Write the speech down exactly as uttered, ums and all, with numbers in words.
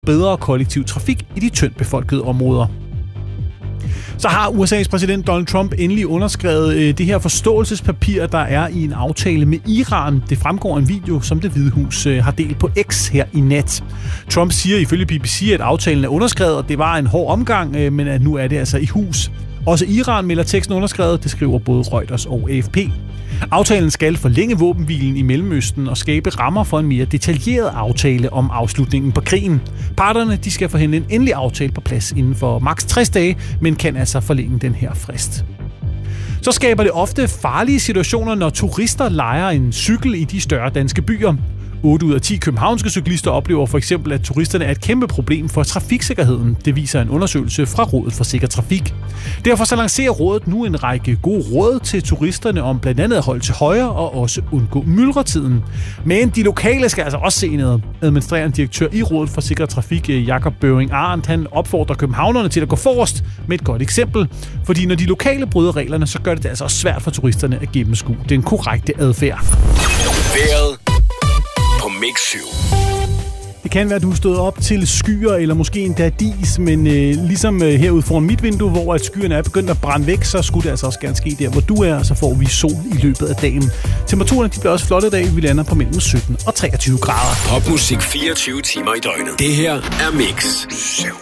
bedre kollektiv trafik i de tyndt befolkede områder. Så har U S A's præsident Donald Trump endelig underskrevet øh, det her forståelsespapir, der er i en aftale med Iran. Det fremgår en video, som Det Hvide Hus øh, har delt på X her i nat. Trump siger ifølge B B C, at aftalen er underskrevet, og det var en hård omgang, øh, men at nu er det altså i hus. Også Iran melder teksten underskrevet, det skriver både Reuters og A F P. Aftalen skal forlænge våbenhvilen i Mellemøsten og skabe rammer for en mere detaljeret aftale om afslutningen på krigen. Parterne de skal forhandle en endelig aftale på plads inden for maks tres dage, men kan altså forlænge den her frist. Så skaber det ofte farlige situationer, når turister lejer en cykel i de større danske byer. otte ud af ti københavnske cyklister oplever for eksempel, at turisterne er et kæmpe problem for trafiksikkerheden. Det viser en undersøgelse fra Rådet for Sikker Trafik. Derfor så lancerer rådet nu en række gode råd til turisterne om blandt andet at holde til højre og også undgå myldretiden. Men de lokale skal altså også se noget. Administrerende direktør i Rådet for Sikker Trafik, Jakob Bøving Arendt, han opfordrer københavnerne til at gå forrest med et godt eksempel. Fordi når de lokale bryder reglerne, så gør det det altså også svært for turisterne at gennemskue den korrekte adfærd. Vejret på Mix syv. Det kan være, at du stod op til skyer, eller måske endda dis, men øh, ligesom øh, herude foran mit vindue, hvor at skyerne er begyndt at brænde væk, så skulle det altså også gerne ske der, hvor du er, og så får vi sol i løbet af dagen. Temperaturerne de bliver også flotte i dag, vi lander på mellem sytten og treogtyve grader. Popmusik fireogtyve timer i døgnet. Det her er Mix syv.